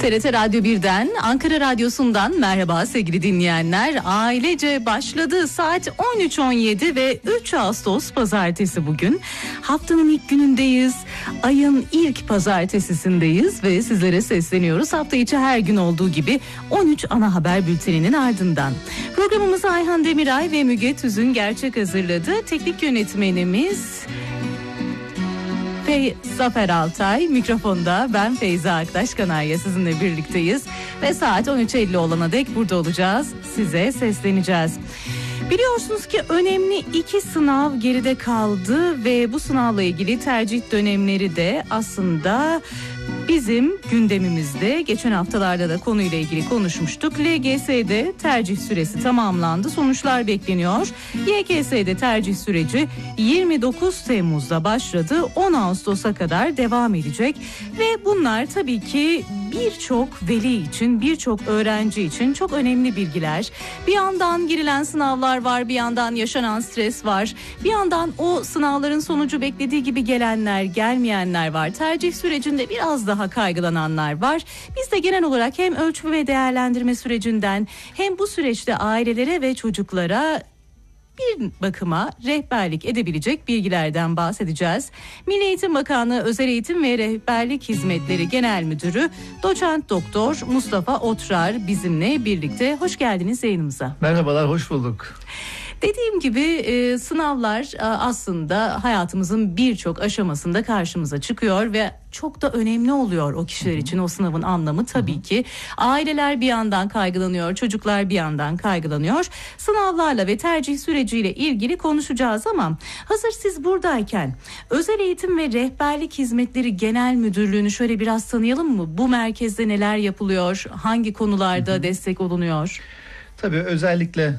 TRT Radyo 1'den, Ankara Radyosu'ndan merhaba sevgili dinleyenler. Ailece başladı. Saat 13.17 ve 3 Ağustos pazartesi bugün. Haftanın ilk günündeyiz. Ayın ilk pazartesisindeyiz ve sizlere sesleniyoruz. Hafta içi her gün olduğu gibi 13 ana haber bülteninin ardından. Programımızı Ayhan Demiray ve Müge Tüzün Gerçek hazırladı. Teknik yönetmenimiz Zafer Altay, mikrofonda ben Feyza Aktaş Kanarya sizinle birlikteyiz ve saat 13.50 olana dek burada olacağız, size sesleneceğiz. Biliyorsunuz ki önemli 2 sınav geride kaldı ve bu sınavla ilgili tercih dönemleri de aslında bizim gündemimizde. Geçen haftalarda da konuyla ilgili konuşmuştuk. LGS'de tercih süresi tamamlandı. Sonuçlar bekleniyor. YGS'de tercih süreci 29 Temmuz'da başladı. 10 Ağustos'a kadar devam edecek. Ve bunlar tabii ki birçok veli için, birçok öğrenci için çok önemli bilgiler. Bir yandan girilen sınavlar var, bir yandan yaşanan stres var. Bir yandan o sınavların sonucu beklediği gibi gelenler, gelmeyenler var. Tercih sürecinde biraz daha kaygılananlar var. Biz de genel olarak hem ölçme ve değerlendirme sürecinden hem bu süreçte ailelere ve çocuklara bir bakıma rehberlik edebilecek bilgilerden bahsedeceğiz. Milli Eğitim Bakanlığı Özel Eğitim ve Rehberlik Hizmetleri Genel Müdürü Doçent Doktor Mustafa Otrar bizimle birlikte. Hoş geldiniz yayınımıza. Merhabalar, hoş bulduk. Dediğim gibi sınavlar aslında hayatımızın birçok aşamasında karşımıza çıkıyor ve çok da önemli oluyor o kişiler için o sınavın anlamı tabii ki. Aileler bir yandan kaygılanıyor, çocuklar bir yandan kaygılanıyor. Sınavlarla ve tercih süreciyle ilgili konuşacağız ama hazır siz buradayken Özel Eğitim ve Rehberlik Hizmetleri Genel Müdürlüğü'nü şöyle biraz tanıyalım mı? Bu merkezde neler yapılıyor? Hangi konularda destek olunuyor? Tabii özellikle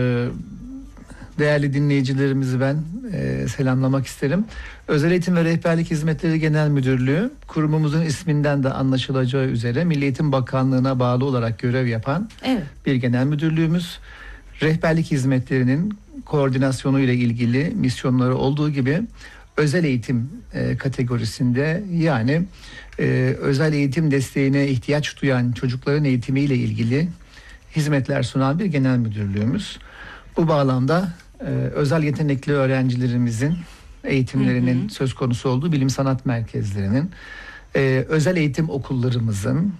değerli dinleyicilerimizi ben selamlamak isterim. Özel Eğitim ve Rehberlik Hizmetleri Genel Müdürlüğü, kurumumuzun isminden de anlaşılacağı üzere Milli Eğitim Bakanlığı'na bağlı olarak görev yapan bir genel müdürlüğümüz. Rehberlik hizmetlerinin koordinasyonu ile ilgili misyonları olduğu gibi özel eğitim kategorisinde, yani özel eğitim desteğine ihtiyaç duyan çocukların eğitimiyle ilgili hizmetler sunan bir genel müdürlüğümüz. Bu bağlamda özel yetenekli öğrencilerimizin eğitimlerinin söz konusu olduğu bilim sanat merkezlerinin, özel eğitim okullarımızın,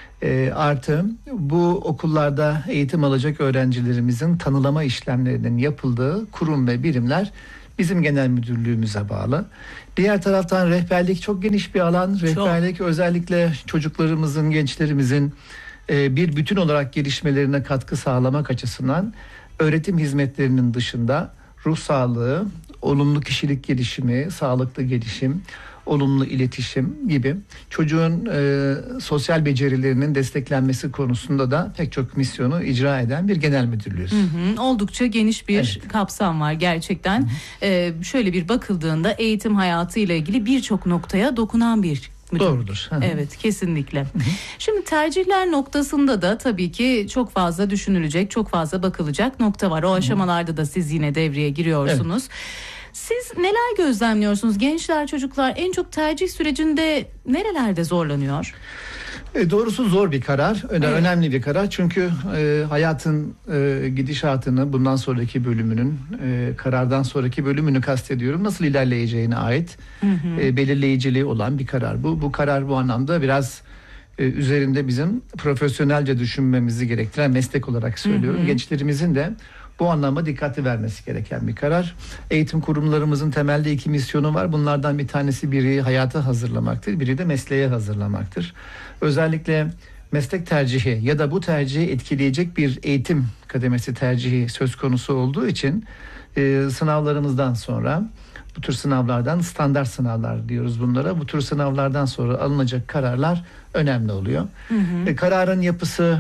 artı bu okullarda eğitim alacak öğrencilerimizin tanılama işlemlerinin yapıldığı kurum ve birimler bizim genel müdürlüğümüze bağlı. Diğer taraftan rehberlik çok geniş bir alan. Rehberlik özellikle çocuklarımızın, gençlerimizin bir bütün olarak gelişmelerine katkı sağlamak açısından öğretim hizmetlerinin dışında ruh sağlığı, olumlu kişilik gelişimi, sağlıklı gelişim, olumlu iletişim gibi çocuğun sosyal becerilerinin desteklenmesi konusunda da pek çok misyonu icra eden bir genel müdürlüğüz. Oldukça geniş bir kapsam var gerçekten. Şöyle bir bakıldığında eğitim hayatıyla ilgili birçok noktaya dokunan bir müdürlük. Doğrudur. Evet, kesinlikle. Şimdi tercihler noktasında da tabii ki çok fazla düşünülecek, çok fazla bakılacak nokta var. O aşamalarda da siz yine devreye giriyorsunuz. Siz neler gözlemliyorsunuz? Gençler, çocuklar en çok tercih sürecinde nerelerde zorlanıyor? Doğrusu zor bir karar, önemli bir karar. Çünkü hayatın gidişatını, bundan sonraki bölümünün, karardan sonraki bölümünü kastediyorum, nasıl ilerleyeceğine ait belirleyiciliği olan bir karar. Bu karar bu anlamda biraz üzerinde bizim profesyonelce düşünmemizi gerektiren, meslek olarak söylüyorum. Gençlerimizin de bu anlamda dikkatli vermesi gereken bir karar. Eğitim kurumlarımızın temelde 2 misyonu var. Bunlardan bir tanesi biri hayata hazırlamaktır, biri de mesleğe hazırlamaktır. Özellikle meslek tercihi ya da bu tercihi etkileyecek bir eğitim kademesi tercihi söz konusu olduğu için sınavlarımızdan sonra, bu tür sınavlardan, standart sınavlar diyoruz bunlara, bu tür sınavlardan sonra alınacak kararlar önemli oluyor. Kararın yapısı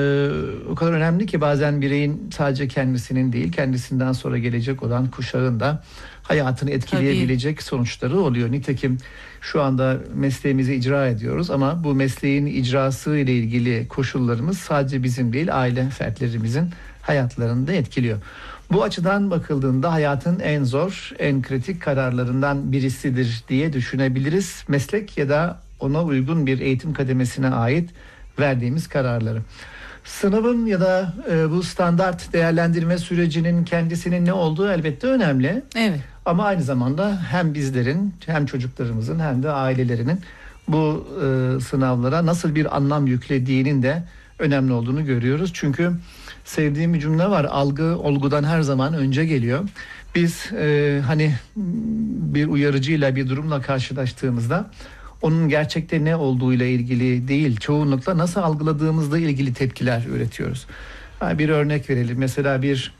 o kadar önemli ki bazen bireyin sadece kendisinin değil, kendisinden sonra gelecek olan kuşağın da hayatını etkileyebilecek sonuçları oluyor. Nitekim şu anda mesleğimizi icra ediyoruz ama bu mesleğin icrası ile ilgili koşullarımız sadece bizim değil, aile fertlerimizin hayatlarını da etkiliyor. Bu açıdan bakıldığında hayatın en zor, en kritik kararlarından birisidir diye düşünebiliriz. Meslek ya da ona uygun bir eğitim kademesine ait verdiğimiz kararları. Sınavın ya da bu standart değerlendirme sürecinin kendisinin ne olduğu elbette önemli. Evet. Ama aynı zamanda hem bizlerin hem çocuklarımızın hem de ailelerinin bu sınavlara nasıl bir anlam yüklediğinin de önemli olduğunu görüyoruz. Çünkü sevdiğim bir cümle var. Algı olgudan her zaman önce geliyor. Biz hani bir uyarıcıyla bir durumla karşılaştığımızda onun gerçekte ne olduğuyla ilgili değil, çoğunlukla nasıl algıladığımızla ilgili tepkiler üretiyoruz. Bir örnek verelim. Mesela bir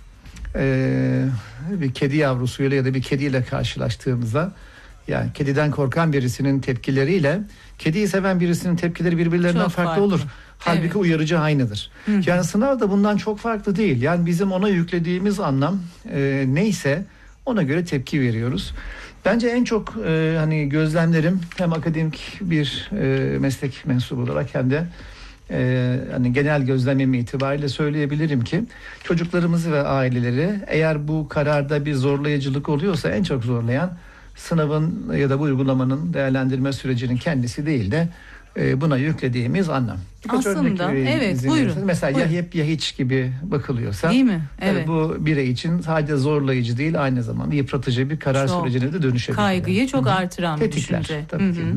kedi yavrusuyla ya da bir kediyle karşılaştığımızda, yani kediden korkan birisinin tepkileriyle kediyi seven birisinin tepkileri birbirlerinden farklı olur. Halbuki evet, uyarıcı aynıdır. Yani sınav da bundan çok farklı değil. Yani bizim ona yüklediğimiz anlam neyse ona göre tepki veriyoruz. Bence en çok hani gözlemlerim hem akademik bir meslek mensubu olarak hem de hani genel gözlemim itibariyle söyleyebilirim ki çocuklarımızı ve aileleri, eğer bu kararda bir zorlayıcılık oluyorsa en çok zorlayan sınavın ya da bu uygulamanın değerlendirme sürecinin kendisi değil de buna yüklediğimiz anlam. Aslında evet, buyurun. Mesela buyurun, ya hep ya hiç gibi bakılıyorsa, değil mi? Evet. Bu birey için sadece zorlayıcı değil, aynı zamanda yıpratıcı bir karar sürecine de dönüşebilir. Kaygıyı çok artıran bir düşünce. Tabii ki.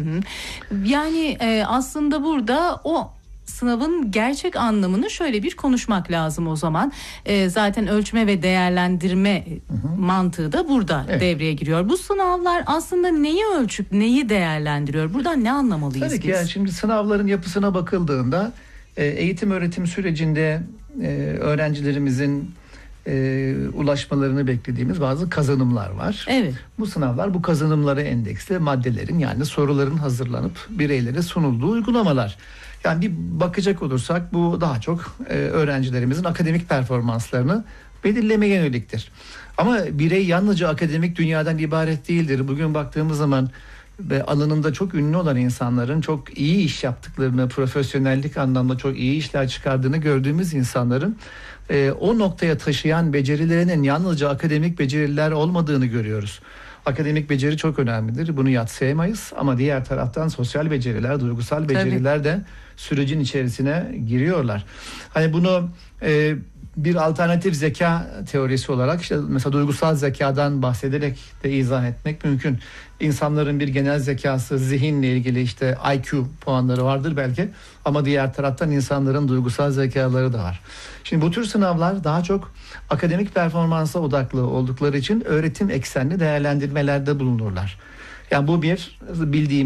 Yani aslında burada o sınavın gerçek anlamını şöyle bir konuşmak lazım o zaman. Zaten ölçme ve değerlendirme mantığı da burada devreye giriyor. Bu sınavlar aslında neyi ölçüp neyi değerlendiriyor? Buradan ne anlamalıyız Tabii ki biz? yani şimdi sınavların yapısına bakıldığında eğitim öğretim sürecinde öğrencilerimizin ulaşmalarını beklediğimiz bazı kazanımlar var. Evet. Bu sınavlar bu kazanımları endeksli maddelerin, yani soruların hazırlanıp bireylere sunulduğu uygulamalar. Yani bir bakacak olursak bu daha çok öğrencilerimizin akademik performanslarını belirlemeye yöneliktir. Ama birey yalnızca akademik dünyadan ibaret değildir. Bugün baktığımız zaman ve alanında çok ünlü olan insanların çok iyi iş yaptıklarını, profesyonellik anlamda çok iyi işler çıkardığını gördüğümüz insanların o noktaya taşıyan becerilerinin yalnızca akademik beceriler olmadığını görüyoruz. Akademik beceri çok önemlidir. Bunu yadsıyamayız ama diğer taraftan sosyal beceriler, duygusal beceriler de sürecin içerisine giriyorlar. Hani bunu bir alternatif zeka teorisi olarak işte mesela duygusal zekadan bahsederek de izah etmek mümkün. İnsanların bir genel zekası, zihinle ilgili işte IQ puanları vardır belki ama diğer taraftan insanların duygusal zekaları da var. Şimdi bu tür sınavlar daha çok akademik performansa odaklı oldukları için öğretim eksenli değerlendirmelerde bulunurlar. Yani bu bir bildiğimiz